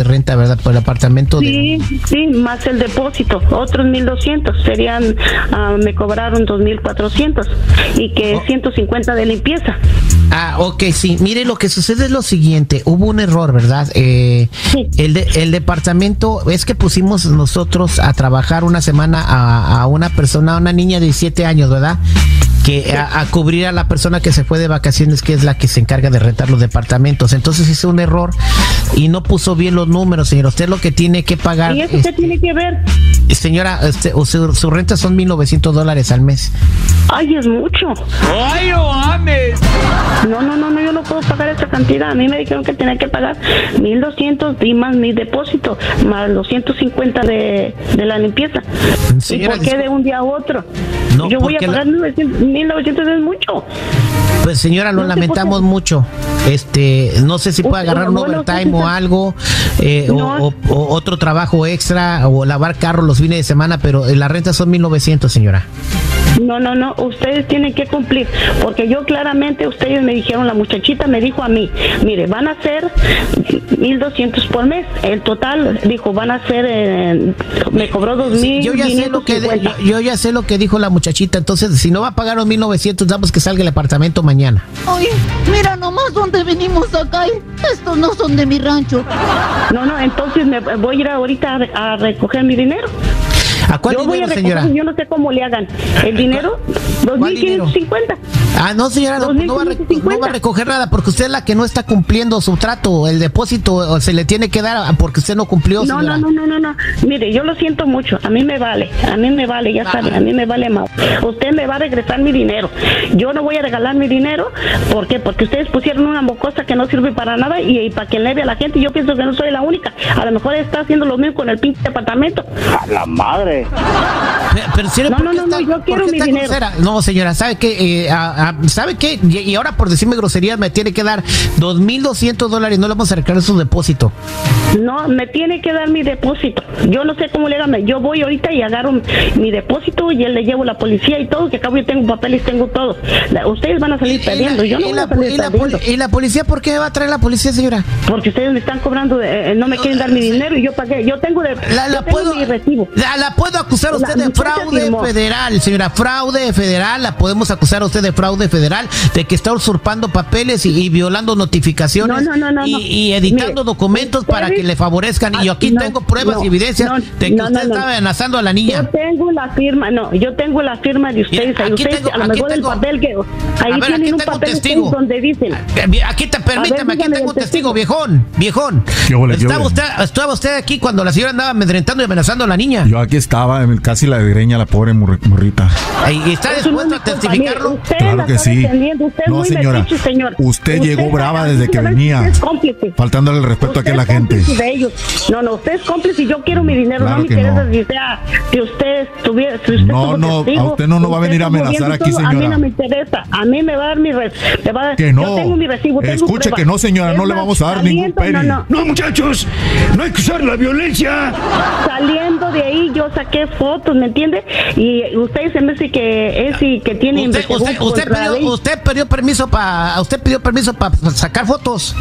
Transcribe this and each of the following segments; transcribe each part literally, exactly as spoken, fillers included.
renta, ¿verdad? Por el apartamento. Sí, de... sí, más el depósito, otros mil doscientos, serían, uh, me cobraron dos mil cuatrocientos y que oh. ciento cincuenta de limpieza. Ah, ok, sí. Mire, lo que sucede es lo siguiente. Hubo un error, ¿verdad? Eh, sí. el, de, el departamento, es que pusimos nosotros a trabajar una semana a, a una persona, a una niña de diecisiete años, ¿verdad? Que sí. a, a cubrir a la persona que se fue de vacaciones, que es la que se encarga de rentar los departamentos. Entonces hizo un error y no puso bien los números, señora. Usted lo que tiene que pagar... ¿Y eso este, qué tiene que ver? Señora, este, su, su renta son mil novecientos dólares al mes. Ay, es mucho. ¡Ay, no mames! No, no, no, no, yo no puedo pagar esa cantidad. A mí me dijeron que tenía que pagar mil doscientos y más mi depósito, más los ciento cincuenta de, de la limpieza. Señora, ¿y por qué de un día a otro? No, yo voy a pagar la... mil novecientos, es mucho. Pues señora, lo no lamentamos mucho. Este, no sé si puede agarrar un bueno, overtime o algo, eh, no. o, o, o otro trabajo extra, o lavar carros los fines de semana, pero la renta son mil novecientos, señora. No, no, no, ustedes tienen que cumplir, porque yo claramente, ustedes me dijeron, la muchachita me dijo a mí, mire, van a ser mil doscientos por mes, el total, dijo, van a ser, eh, me cobró dos mil. Sí, yo ya sé lo que de, yo, yo ya sé lo que dijo la muchachita, entonces, si no va a pagar los mil novecientos, damos que salga el apartamento mañana. Oye, mira nomás dónde venimos acá, estos no son de mi rancho. No, no, entonces me voy a ir ahorita a, a recoger mi dinero. ¿A cuál yo dinero, voy a recoger, señora? Yo no sé cómo le hagan. ¿El dinero? dos mil quinientos cincuenta. Ah, no, señora, no, no, va a, no va a recoger nada porque usted es la que no está cumpliendo su trato. El depósito se le tiene que dar porque usted no cumplió, no, señora. No, no, no, no, no. Mire, yo lo siento mucho. A mí me vale. A mí me vale, ya ah. saben. A mí me vale más. Usted me va a regresar mi dinero. Yo no voy a regalar mi dinero. ¿Por qué? Porque ustedes pusieron una mocosa que no sirve para nada y, y para que leve a la gente. Yo pienso que no soy la única. A lo mejor está haciendo lo mismo con el pinche departamento. A la madre. Pero, pero señora, no, no, no, está, no, yo quiero mi dinero. Grosera? No, señora, ¿sabe qué? Eh, a, a, ¿Sabe qué? Y, y ahora por decirme groserías me tiene que dar dos mil doscientos dólares, no le vamos a recargar su depósito. No, me tiene que dar mi depósito. Yo no sé cómo le hagan. Yo voy ahorita y agarro mi depósito y él le llevo la policía y todo, que acabo yo tengo papeles, tengo todo. La, ustedes van a salir perdiendo. Yo no voy a salir perdiendo. ¿Y la policía por qué va a traer la policía, señora? Porque ustedes me están cobrando, eh, no me quieren dar mi dinero y yo pagué. Yo tengo, de, la, la yo tengo puedo, mi recibo. La, la puedo acusar a usted la, de fraude firmó. federal, señora. Fraude federal. La podemos acusar a usted de fraude federal, de que está usurpando papeles y, y violando notificaciones no, no, no, no, y, no. y editando Mire, documentos ustedes, para que le favorezcan. Y yo aquí no, tengo pruebas no, y evidencias no, de que no, usted no, no. estaba amenazando a la niña. Yo tengo la firma, no, yo tengo la firma de ustedes. Mira, ahí ustedes, tengo, a lo mejor tengo, el papel que ahí ver, tienen un papel testigo. donde dicen. Aquí te permíteme, aquí tengo un testigo, viejón, viejón. ¿Qué ole, estaba, qué usted, estaba usted aquí cuando la señora andaba amedrentando y amenazando a la niña. Yo aquí estaba, casi la greña la pobre morrita. ¿Y está dispuesto a testificarlo? Claro que sí. No, señora, metiche, señor. Usted, usted llegó brava desde que venía, faltándole el respeto aquí a la gente. No, no, usted es cómplice y yo quiero mi dinero. Claro no me interesa no. si sea que usted estuviera. Si usted no, no, testigo, a usted no nos va a venir a amenazar aquí, señora. A mí no me interesa. A mí me va a dar mi recibo. Que no. Yo tengo mi recibo. Tengo Escuche prueba. que no, señora, es no más, le vamos a dar saliendo, ningún penny. No, no. no, muchachos, no hay que usar la violencia. Saliendo de ahí, yo saqué fotos, ¿me entiende? Y usted se me dice que es y que tiene. Usted, usted, usted, pidió, usted pidió permiso para. Usted pidió permiso para sacar fotos.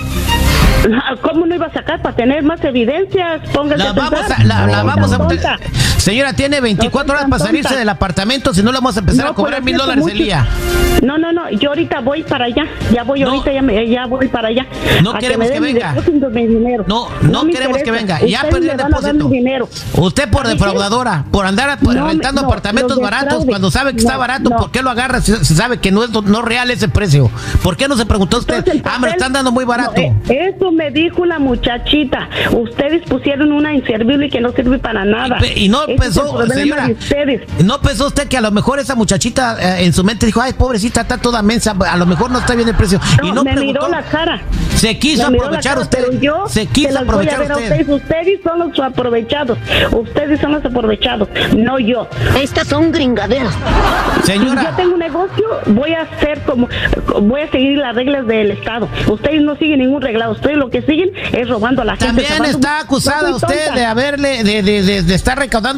¿Cómo no iba a sacar? Para tener más evidencias. Póngase la a vamos pensar. a, la, la no, vamos no, a señora, tiene veinticuatro horas para salirse del apartamento, si no le vamos a empezar no, a cobrar mil dólares el día. No, no, no, yo ahorita voy para allá. Ya voy no, ahorita, ya, me, ya voy para allá. No queremos que, que venga. No, no, no queremos que venga. Ya perdió el depósito. Usted por defraudadora, por andar no, rentando no, apartamentos baratos cuando sabe que no, está barato, ¿por qué lo agarra si, si sabe que no es no real ese precio? ¿Por qué no se preguntó usted? Entonces, ah, me lo están dando muy barato. No, eh, eso me dijo la muchachita. Ustedes pusieron una inservible y que no sirve para nada. Y, y no ese pensó, es señora, no pensó usted que a lo mejor esa muchachita eh, en su mente dijo, ay, pobrecita, está toda mensa, a lo mejor no está bien el precio. No, y no me preguntó, miró la cara. Se quiso aprovechar cara, usted. Pero yo se quiso aprovechar usted. Ustedes. ustedes son los aprovechados. Ustedes son los aprovechados, no yo. Estas son gringaderas. Señora. Si yo tengo un negocio, voy a hacer como, voy a seguir las reglas del Estado. Ustedes no siguen ningún reglado. Ustedes lo que siguen es robando a la gente. También está acusada usted tonta. de haberle, de, de, de, de estar recaudando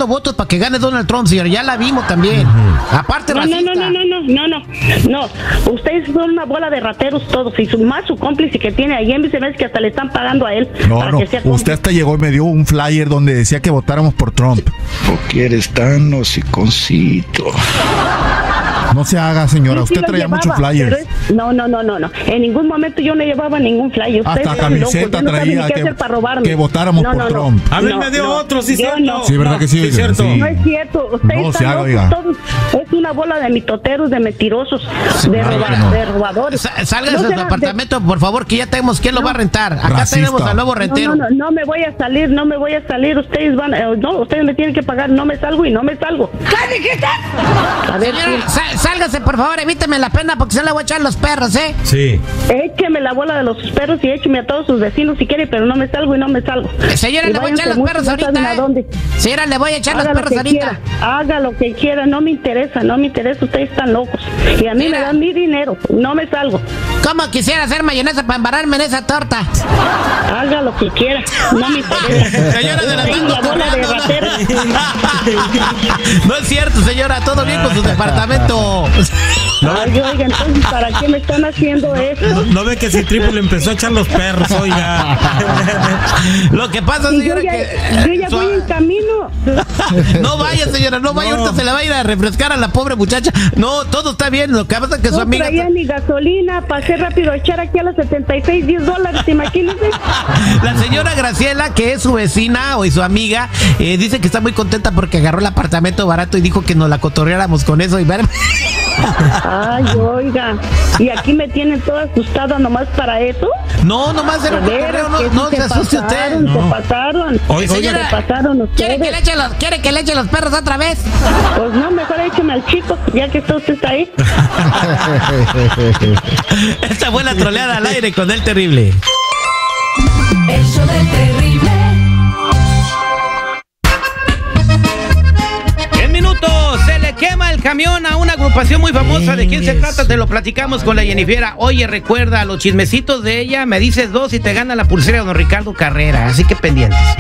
juntando votos para que gane Donald Trump, señora. Ya la vimos también. Uh-huh. Aparte, no, no, no, no, no, no, no, no, no. Ustedes son una bola de rateros todos. Y su, más su cómplice que tiene ahí en Vicemes, que hasta le están pagando a él. No, para no. Que sea usted hasta llegó y me dio un flyer donde decía que votáramos por Trump. Porque eres tan hociconcito. No se haga, señora. Sí, sí usted traía llevaba, muchos flyers. Es, no, no, no, no, no. En ningún momento yo no llevaba ningún flyer. Ustedes hasta camiseta locos. traía no que, que votáramos no, por no, Trump. No, a mí no, me dio no, otro, sí, cierto. No. Sí, ¿verdad que sí? sí cierto. No es cierto. Ustedes no están se haga, locos oiga. todos. Es una bola de mitoteros, de mentirosos, de, roba, no. de robadores. Salga no de su apartamento, de... por favor, que ya tenemos quién lo no. va a rentar. Acá Racista. tenemos al nuevo rentero. No, no, no, no me voy a salir, no me voy a salir. Ustedes van, eh, no, ustedes me tienen que pagar. No me salgo y no me salgo. ¿Qué dijiste? A ver, señora, sí. sá, sálgase, por favor, evíteme la pena porque se le voy a echar los perros, ¿eh? Sí. Écheme la bola de los perros y écheme a todos sus vecinos si quiere, pero no me salgo y no me salgo. Señora, y le voy a echar los perros ahorita. ¿eh? Señora, le voy a echar haga los perros ahorita. Quiera, haga lo que quiera, no me interesa, no me interesa, ustedes están locos. Y a mí Mira. me dan mi dinero, no me salgo. ¿Cómo quisiera hacer mayonesa para embarrarme en esa torta? Haga lo que quiera, no me interesa. Señora, de la Tengo la bola de rateros. No es cierto, señora, todo bien con su departamento. Ay, oiga, entonces, ¿para qué me están haciendo esto? No, no ve que si Triple empezó a echar los perros, oiga. Lo que pasa, señora, yo ya, que... yo ya voy en camino. No vaya, señora, no vaya, No. ahorita se le va a ir a refrescar a la pobre muchacha. No, todo está bien, lo que pasa es que No su amiga... traía ni gasolina, pasé rápido a echar aquí a las setenta y seis, diez dólares, imagínense. La señora Graciela, que es su vecina o y su amiga, eh, dice que está muy contenta porque agarró el apartamento barato y dijo que nos la cotorreáramos con eso y ver... Ay, oiga, y aquí me tienen toda asustada nomás para eso. No, nomás de De veras cotorreo, no, que no sí se asuste usted. pasaron, No. Se pasaron, Oiga, señora, se pasaron ¿Quiere que, le ustedes. eche los, ¿Quiere que le eche los perros otra vez? Pues no, mejor écheme al chico, ya que está usted ahí. Esta fue la troleada al aire con el terrible. El show del terrible. En minutos se le quema el camión a una agrupación muy famosa. ¿De quién se trata? Te lo platicamos con la Jennifiera. Oye, recuerda los chismecitos de ella. Me dices dos y te gana la pulsera de don Ricardo Carrera. Así que pendientes.